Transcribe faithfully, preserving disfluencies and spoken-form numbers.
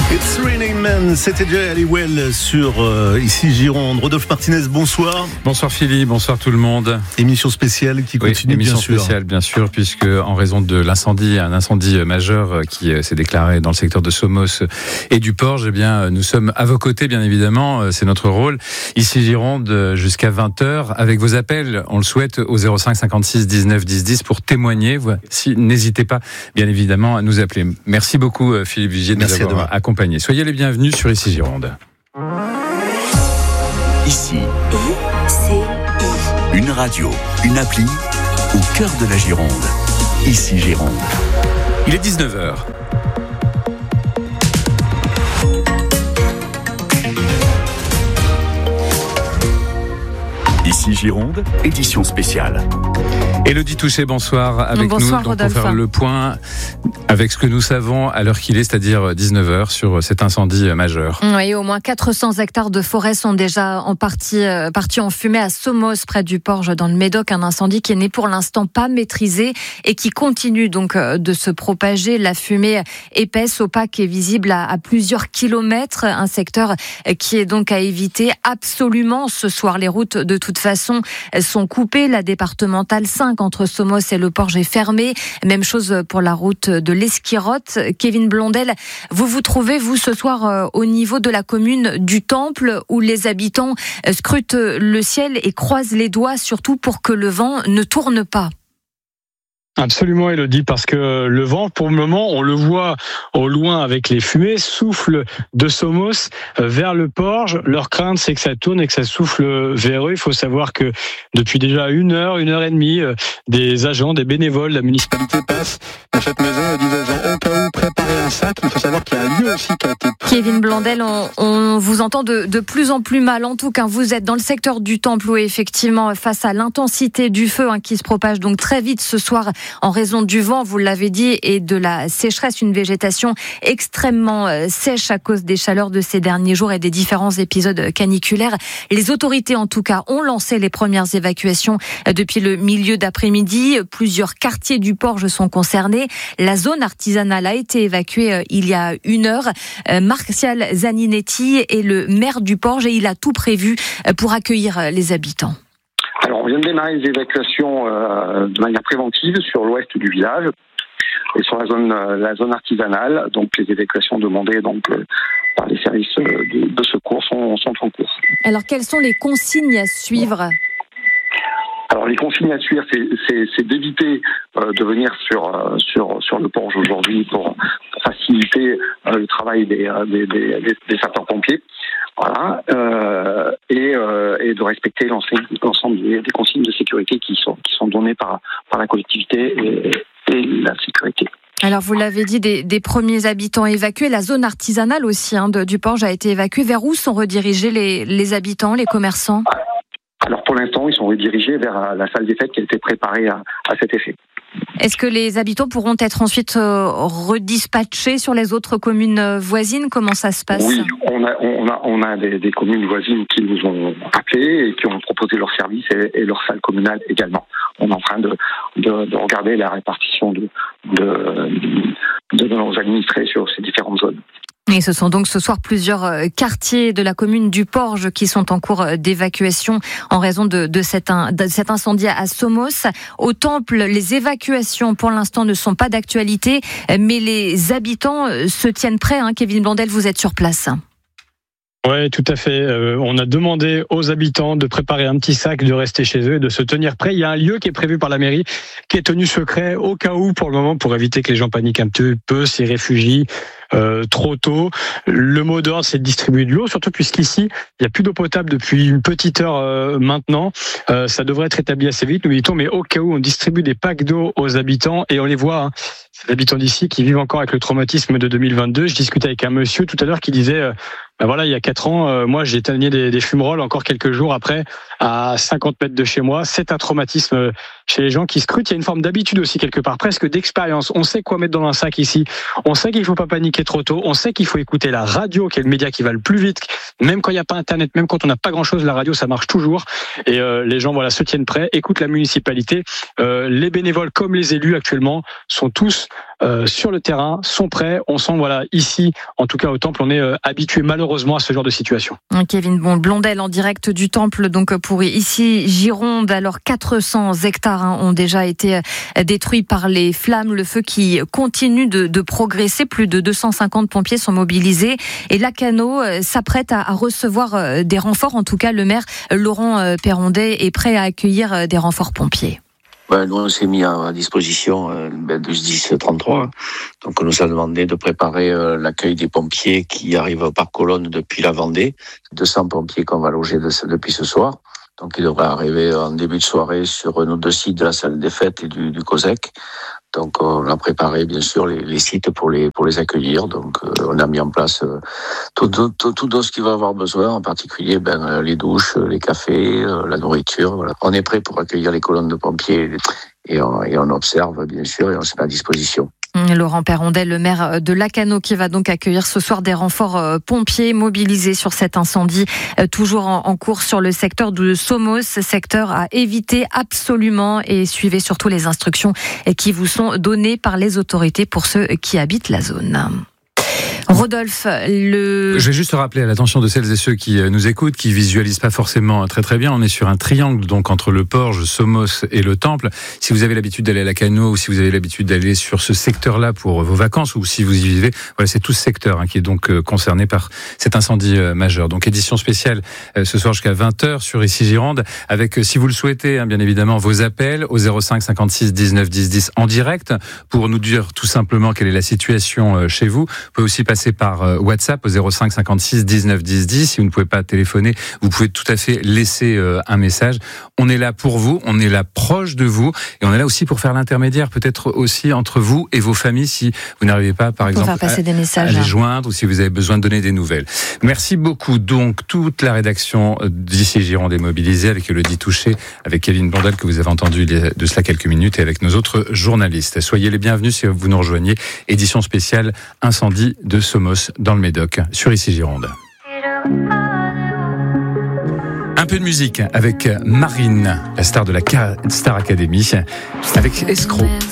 It's Raining Men, c'était Jerry Halliwell sur euh, ici Gironde. Rodolphe Martinez, bonsoir. Bonsoir Philippe, bonsoir tout le monde. Émission spéciale qui continue, oui, émission bien sûr. spéciale, bien sûr, puisque en raison de l'incendie, un incendie majeur qui s'est déclaré dans le secteur de Somos et du Porge, eh bien, nous sommes à vos côtés, bien évidemment, c'est notre rôle. Ici Gironde, jusqu'à vingt heures, avec vos appels, on le souhaite, au zéro cinq cinquante-six dix-neuf dix dix pour témoigner. Si, n'hésitez pas, bien évidemment, à nous appeler. Merci beaucoup Philippe Vigier de Merci nous avoir accompagnés. Soyez les bienvenus sur Ici Gironde. Ici, une radio, une appli au cœur de la Gironde. Ici Gironde. Il est dix-neuf heures. Ici Gironde, édition spéciale. Élodie Touché, bonsoir avec bonsoir, nous donc, Rodolphe. pour faire le point avec ce que nous savons à l'heure qu'il est, c'est-à-dire dix-neuf heures, sur cet incendie majeur. Oui, au moins quatre cents hectares de forêt sont déjà en partie, euh, partie en fumée à Somos, près du Porge, dans le Médoc. Un incendie qui n'est pour l'instant pas maîtrisé et qui continue donc euh, de se propager. La fumée épaisse, opaque et visible à, à plusieurs kilomètres. Un secteur qui est donc à éviter absolument ce soir. Les routes, de toute façon, sont coupées. La départementale cinq entre Somos et le Porge est fermée. Même chose pour la route de l'Esquirotte. Kevin Blondel, vous vous trouvez, vous, ce soir, au niveau de la commune du Temple, où les habitants scrutent le ciel et croisent les doigts, surtout pour que le vent ne tourne pas. Absolument, Élodie, parce que le vent, pour le moment, on le voit au loin avec les fumées, souffle de Somos vers le Porge. Leur crainte, c'est que ça tourne et que ça souffle vers eux. Il faut savoir que depuis déjà une heure, une heure et demie, des agents, des bénévoles, la municipalité passe à cette maison, disent agents, au cas où préparer un sac. Il faut savoir qu'il y a un lieu aussi qui a été pris. Kevin Blondel, on, on vous entend de, de plus en plus mal. En tout cas, vous êtes dans le secteur du Temple où effectivement, face à l'intensité du feu hein, qui se propage donc très vite ce soir, en raison du vent, vous l'avez dit, et de la sécheresse, une végétation extrêmement sèche à cause des chaleurs de ces derniers jours et des différents épisodes caniculaires. Les autorités, en tout cas, ont lancé les premières évacuations depuis le milieu d'après-midi. Plusieurs quartiers du Porge sont concernés. La zone artisanale a été évacuée il y a une heure. Martial Zaninetti est le maire du Porge et il a tout prévu pour accueillir les habitants. Alors, on vient de démarrer les évacuations euh, de manière préventive sur l'ouest du village et sur la zone, euh, la zone artisanale. Donc, les évacuations demandées donc euh, par les services de, de secours sont, sont en cours. Alors, quelles sont les consignes à suivre ? Alors, les consignes à suivre, c'est, c'est, c'est d'éviter euh, de venir sur euh, sur sur le Porge aujourd'hui pour, pour faciliter euh, le travail des euh, des, des, des, des sapeurs-pompiers. Voilà, euh, et, euh, et de respecter l'ensemble, l'ensemble des, des consignes de sécurité qui sont qui sont données par par la collectivité et, et la sécurité. Alors vous l'avez dit, des, des premiers habitants évacués, la zone artisanale aussi hein, de, du Porge a été évacuée. Vers où sont redirigés les, les habitants, les commerçants ? Alors pour l'instant, ils sont redirigés vers la salle des fêtes qui a été préparée à, à cet effet. Est-ce que les habitants pourront être ensuite euh, redispatchés sur les autres communes voisines ? Comment ça se passe ? Oui, on a, on a, on a des, des communes voisines qui nous ont appelés et qui ont proposé leurs services et, et leur salle communale également. On est en train de, de, de regarder la répartition de, de, de nos administrés sur ces différentes zones. Et ce sont donc ce soir plusieurs quartiers de la commune du Porge qui sont en cours d'évacuation en raison de, de, cet, de cet incendie à Somos. Au Temple, les évacuations pour l'instant ne sont pas d'actualité, mais les habitants se tiennent prêts. Hein. Kevin Blondel, vous êtes sur place. Oui, tout à fait. Euh, on a demandé aux habitants de préparer un petit sac, de rester chez eux et de se tenir prêts. Il y a un lieu qui est prévu par la mairie, qui est tenu secret au cas où, pour le moment, pour éviter que les gens paniquent un petit peu, s'y réfugient euh, trop tôt. Le mot d'ordre, c'est de distribuer de l'eau, surtout puisqu'ici, il n'y a plus d'eau potable depuis une petite heure euh, maintenant. Euh, ça devrait être établi assez vite, nous dit-on, mais au cas où, on distribue des packs d'eau aux habitants et on les voit, hein, ces habitants d'ici qui vivent encore avec le traumatisme de deux mille vingt-deux. Je discutais avec un monsieur tout à l'heure qui disait... Euh, Ben voilà, il y a quatre ans, euh, moi j'ai éteigné des, des fumerolles encore quelques jours après, à cinquante mètres de chez moi. C'est un traumatisme chez les gens qui scrutent. Il y a une forme d'habitude aussi quelque part, presque d'expérience. On sait quoi mettre dans un sac ici. On sait qu'il ne faut pas paniquer trop tôt. On sait qu'il faut écouter la radio, qui est le média qui va le plus vite. Même quand il n'y a pas Internet, même quand on n'a pas grand-chose, la radio, ça marche toujours. Et euh, les gens voilà se tiennent prêts, écoutent la municipalité. Euh, les bénévoles comme les élus actuellement sont tous euh, sur le terrain sont prêts. On sent, voilà, ici, en tout cas au Temple, on est euh, habitué malheureusement à ce genre de situation. Kevin Blondel en direct du Temple, donc pour ici Gironde. Alors quatre cents hectares hein, ont déjà été détruits par les flammes. Le feu qui continue de, de progresser. Plus de deux cent cinquante pompiers sont mobilisés. Et Lacanau s'apprête à, à recevoir des renforts. En tout cas, le maire Laurent Perrondet est prêt à accueillir des renforts pompiers. Ben, nous, on s'est mis à disposition euh, ben, de S D I S trente-trois. Donc, on nous a demandé de préparer euh, l'accueil des pompiers qui arrivent par colonne depuis la Vendée. deux cents pompiers qu'on va loger de, depuis ce soir. Donc, ils devraient arriver en début de soirée sur nos deux sites de la salle des fêtes et du, du COSEC. Donc, on a préparé, bien sûr, les, les sites pour les, pour les accueillir. Donc, euh, on a mis en place euh, tout, tout, tout, tout ce qu'il va avoir besoin, en particulier ben, euh, les douches, les cafés, euh, la nourriture. Voilà. On est prêt pour accueillir les colonnes de pompiers et on, et on observe, bien sûr, et on se met à disposition. Laurent Perrondet, le maire de Lacanau, qui va donc accueillir ce soir des renforts pompiers mobilisés sur cet incendie toujours en cours sur le secteur de Somos, secteur à éviter absolument, et suivez surtout les instructions qui vous sont données par les autorités pour ceux qui habitent la zone. Rodolphe, le... Je vais juste rappeler à l'attention de celles et ceux qui nous écoutent, qui visualisent pas forcément très très bien. On est sur un triangle, donc entre le Porge, Somos et le Temple. Si vous avez l'habitude d'aller à Lacanau, ou si vous avez l'habitude d'aller sur ce secteur-là pour vos vacances, ou si vous y vivez, voilà, c'est tout ce secteur hein, qui est donc euh, concerné par cet incendie euh, majeur. Donc édition spéciale euh, ce soir jusqu'à vingt heures sur Ici Gironde, avec, euh, si vous le souhaitez, hein, bien évidemment, vos appels au zéro cinq cinquante-six dix-neuf dix dix en direct pour nous dire tout simplement quelle est la situation euh, chez vous. Vous pouvez aussi passer par WhatsApp au zéro cinq cinquante-six dix-neuf dix dix. Si vous ne pouvez pas téléphoner, vous pouvez tout à fait laisser euh, un message. On est là pour vous, on est là proche de vous, et on est là aussi pour faire l'intermédiaire, peut-être aussi entre vous et vos familles, si vous n'arrivez pas, par exemple, faire passer à, des messages, à les hein. joindre, ou si vous avez besoin de donner des nouvelles. Merci beaucoup. Donc, toute la rédaction d'Ici Gironde est mobilisée, avec Elodie Touché, avec Kevin Blondel, que vous avez entendu de cela quelques minutes, et avec nos autres journalistes. Soyez les bienvenus si vous nous rejoignez. Édition spéciale Incendie de Somos dans le Médoc, sur Ici Gironde. Un peu de musique avec Marine, la star de la Star Academy, avec Escroc.